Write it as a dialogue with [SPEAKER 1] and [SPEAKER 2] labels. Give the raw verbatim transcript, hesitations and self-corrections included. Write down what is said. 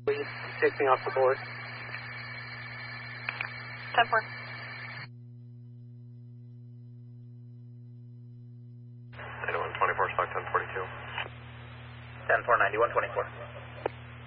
[SPEAKER 1] Please take me off the board.
[SPEAKER 2] ten four.
[SPEAKER 3] ninety-one twenty-four, stock ten forty-two.
[SPEAKER 4] ten four, ninety-one twenty-four.